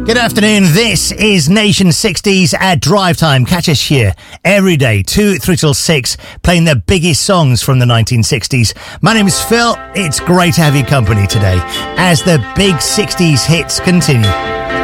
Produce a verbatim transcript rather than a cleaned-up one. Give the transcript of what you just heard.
Good afternoon, this is Nation sixties at Drive Time. Catch us here every day, two, three till six, playing the biggest songs from the nineteen sixties. My name is Phil, it's great to have your company today as the big sixties hits continue.